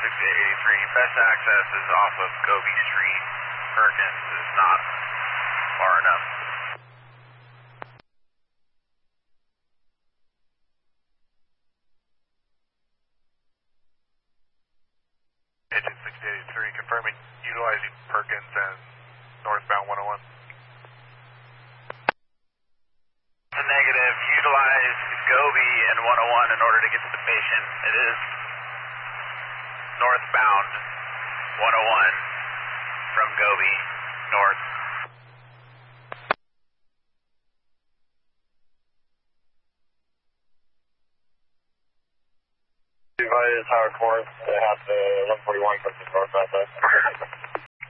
best access is off of Gobi Street. Perkins is not far enough. Agent 6083 confirming utilizing Perkins and northbound 101. Negative. Utilize Gobi and 101 in order to get to the patient. It is northbound 101 from Gobi north. Advise Howard Forest to have the 141 come to north southwest.